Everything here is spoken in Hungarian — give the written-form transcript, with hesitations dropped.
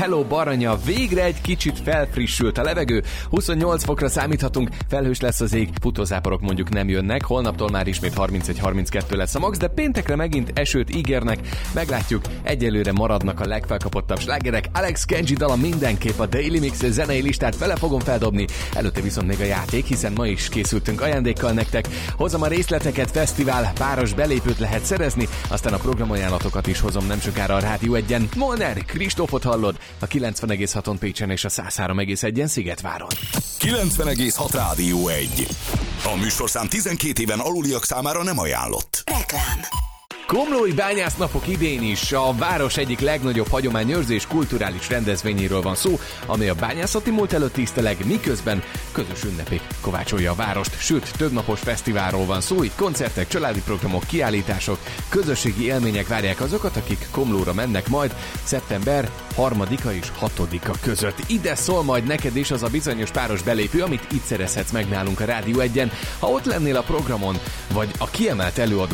Hello Baranya, végre egy kicsit felfrissült a levegő, 28 fokra számíthatunk, felhős lesz az ég, futózáporok mondjuk nem jönnek, holnaptól már ismét 31-32 lesz a max, de péntekre megint esőt ígérnek, meglátjuk, egyelőre maradnak a legfelkapottabb slágerek, Alex Kenji dala mindenképp a Daily Mix zenei listát vele fogom feldobni, előtte viszont még a játék, hiszen ma is készültünk ajándékkal nektek, hozom a részleteket, fesztivál, páros belépőt lehet szerezni, aztán a programajánlatokat is hozom nem sokára a Rádió 1-en. Molnár Kristófot hallod a 90,6-on Pécsen és a 103,1-en Szigetváron. 90,6 Rádió 1. A műsorszám 12 éven aluliak számára nem ajánlott. Reklám. Komlói bányásznapok idén is a város egyik legnagyobb hagyományőrző és kulturális rendezvényéről van szó, amely a bányászati múlt előtt tiszteleg, miközben közös ünnepék kovácsolja a várost, sőt, többnapos fesztiválról van szó, így koncertek, családi programok, kiállítások, közösségi élmények várják azokat, akik Komlóra mennek majd szeptember 3-a és 6-a között. Ide szól majd neked is az a bizonyos páros belépő, amit itt szerezhetsz meg nálunk a Rádió 1-en. Ha ott lennél a programon, vagy a kiemelt előadó